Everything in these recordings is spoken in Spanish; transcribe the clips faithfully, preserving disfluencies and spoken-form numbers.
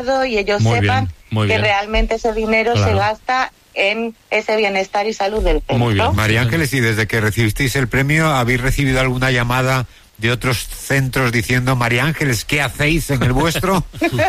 y ellos muy sepan bien, muy que bien. realmente ese dinero claro. se gasta en ese bienestar y salud del centro. Muy bien. María Ángeles, y desde que recibisteis el premio, ¿habéis recibido alguna llamada de otros centros diciendo, María Ángeles, ¿qué hacéis en el vuestro?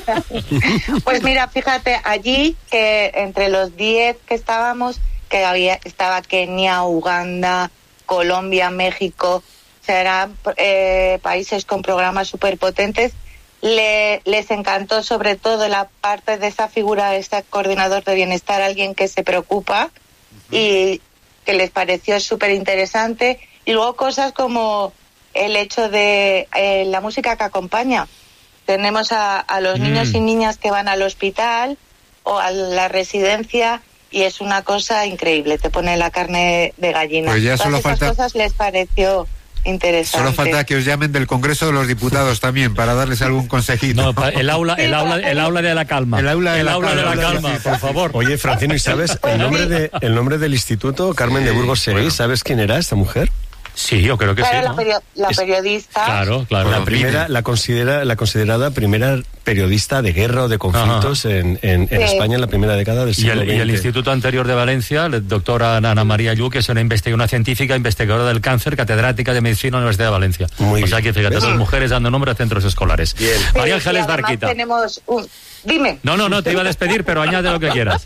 Pues mira, fíjate, allí que entre los diez que estábamos, que había estaba Kenia, Uganda, Colombia, México, o sea, eran eh, países con programas súper potentes. Le, les encantó sobre todo la parte de esa figura de este coordinador de bienestar, alguien que se preocupa uh-huh. y que les pareció súper interesante. Y luego cosas como el hecho de eh, la música que acompaña. Tenemos a, a los mm. niños y niñas que van al hospital o a la residencia y es una cosa increíble, te pone la carne de gallina. Pues ya Todas solo esas falta... cosas les pareció interesante. Solo falta que os llamen del Congreso de los Diputados también para darles algún consejito. No, el aula, el aula, el aula de la calma. El aula de, el la, aula calma, de la calma, por favor. Oye, Francino, ¿y sabes el nombre de el nombre del instituto? Carmen de Burgos Seguí, bueno. ¿Sabes quién era esta mujer? Sí, yo creo que claro, sí, la, ¿no? perio- la es, periodista. Claro, claro. La primera, la considera, la considerada primera periodista de guerra o de conflictos en, en, en sí. España en la primera década del siglo y el, veinte. Y el instituto anterior de Valencia, la doctora Ana María Lluc, que es una investigadora, una científica investigadora del cáncer, catedrática de medicina en la Universidad de Valencia. Muy o sea que fíjate, dos mujeres dando nombre a centros escolares. Bien. Sí, María Ángeles Barquita. Tenemos un... Dime. No, no, no, te iba a despedir, pero añade lo que quieras.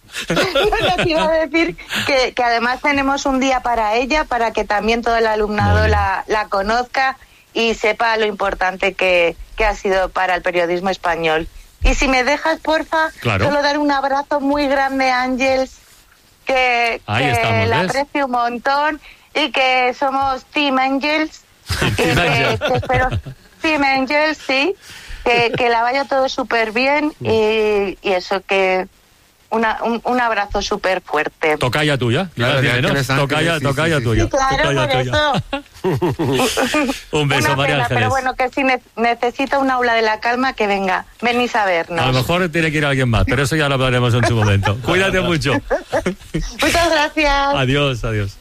Te iba a decir que, que además tenemos un día para ella, para que también todo el alumnado la, la conozca y sepa lo importante que, que ha sido para el periodismo español. Y si me dejas, porfa, claro. solo dar un abrazo muy grande a Ángels, que, Ahí que estamos, la ¿ves? aprecio un montón y que somos Team Ángels. y que, que espero, Team Ángels, sí, que, que la vaya todo súper bien y, y eso, que... Una, un, un abrazo súper fuerte. Tocaya tuya. Claro, Dime, ¿no? Tocaya, sí, tocaya sí, sí, tuya. Sí, claro, tocaya por tuya. eso. Un beso, Una María pena, Ángeles. pero bueno, que si ne- necesito un aula de la calma, que venga. Venís a vernos. A lo mejor tiene que ir alguien más, pero eso ya lo hablaremos en su momento. Cuídate mucho. Muchas gracias. Adiós, adiós.